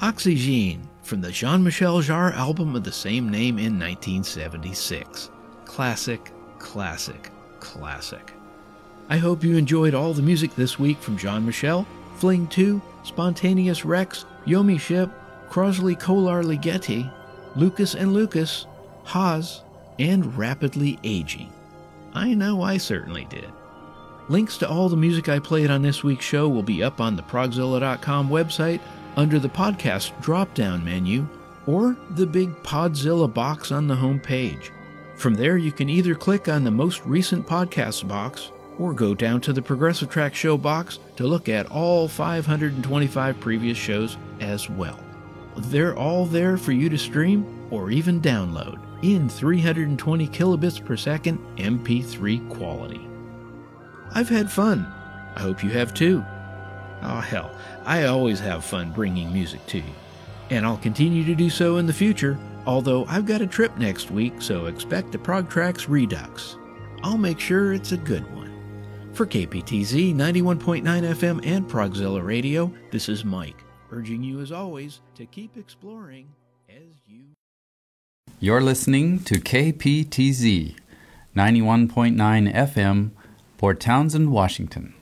Oxygene from the Jean-Michel Jarre album of the same name in 1976. Classic, classic, classic. I hope you enjoyed all the music this week from Jean-Michel, Fling 2, Spontaneous Rex, Yomi Ship, Crosley Kolar Ligeti, Lucas and Lucas, Haas, and Rapidly Aging. I know I certainly did. Links to all the music I played on this week's show will be up on the Progzilla.com website under the podcast drop-down menu or the big Podzilla box on the home page. From there, you can either click on the most recent podcast box or go down to the Progressive Track Show box to look at all 525 previous shows as well. They're all there for you to stream or even download in 320 kilobits per second MP3 quality. I've had fun. I hope you have too. Oh hell, I always have fun bringing music to you. And I'll continue to do so in the future, although I've got a trip next week, so expect a ProgTracks Redux. I'll make sure it's a good one. For KPTZ 91.9 FM and Progzilla Radio, this is Mike, urging you as always to keep exploring as you... You're listening to KPTZ 91.9 FM, Port Townsend, Washington.